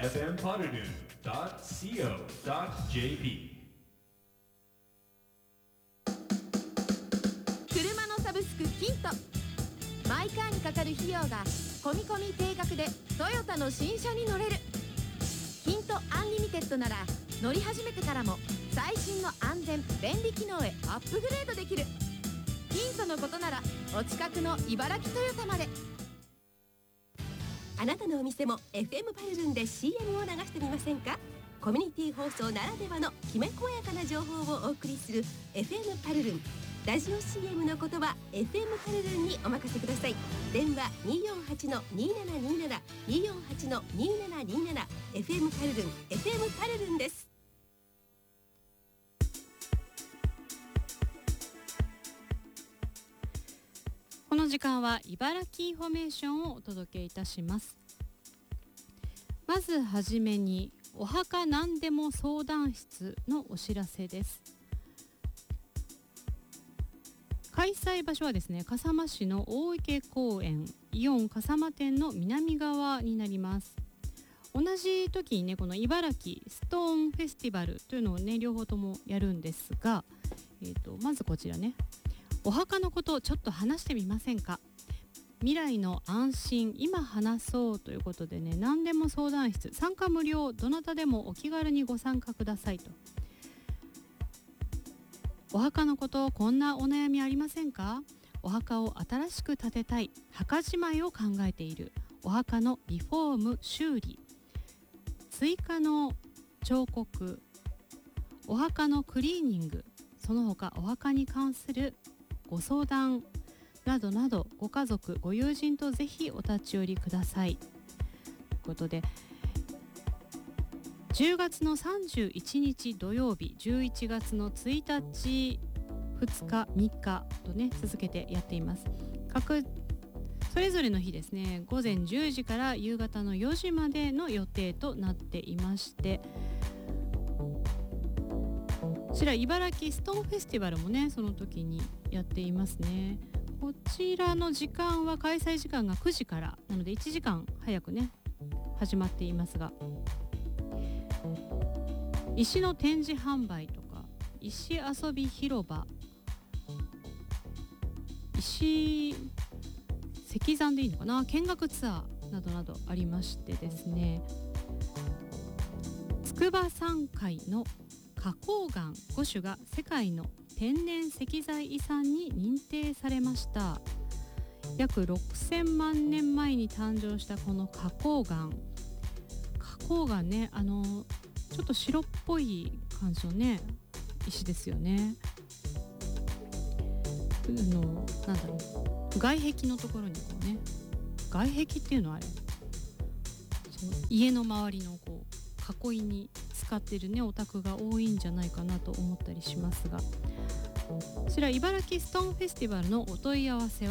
fmpodderdoon.co.jp。 車のサブスクキント、マイカーにかかる費用が込み込み定額でトヨタの新車に乗れる。キントアンリミテッドなら乗り始めてからも最新の安全便利機能へアップグレードできる。キントのことならお近くの茨城トヨタまで。 あなたのお店も FM パルルンで CM を流してみませんか？コミュニティ放送ならではのきめ細やかな情報をお送りする FM パルルン。ラジオ CM のことは FM パルルンにお任せください。電話 248-2727 248-2727 FM パルルン FM パルルンです。 この時間は茨城インフォメーションをお届けいたします。まずはじめにお墓何でも相談室のお知らせです。開催場所はですね、笠間市の大池公園イオン笠間店の南側になります。同じ時にね、この茨城ストーンフェスティバルというのをね、両方ともやるんですが、まずこちらね、お墓のことをちょっと話してみませんか。未来の安心、今話そうということでね、何でも相談室、参加無料、どなたでもお気軽にご参加くださいと。お墓のこと、こんなお悩みありませんか？お墓を新しく建てたい、墓じまいを考えている、お墓のリフォーム修理、追加の彫刻、お墓のクリーニング、その他お墓に関するご相談などなど、ご家族ご友人とぜひお立ち寄りくださいということで、10月の31日土曜日、11月の1日、2日、3日とね、続けてやっています。それぞれの日ですね、午前10時から夕方の4時までの予定となっていまして、こちら茨城ストーンフェスティバルもね、その時にやっていますね。こちらの時間は開催時間が9時からなので1時間早くね始まっていますが、石の展示販売とか石遊び広場、石山でいいのかな、見学ツアーなどなどありましてですね、筑波山塊の花崗岩5種が世界の天然石材遺産に認定されました。約6000万年前に誕生したこの花崗岩ね、ちょっと白っぽい感じのね石ですよね。なんだろう、外壁のところにこうね、外壁っていうのはあれ、その家の周りのこう囲いに使ってるねお宅が多いんじゃないかなと思ったりしますが、こちら茨城ストーンフェスティバルのお問い合わせは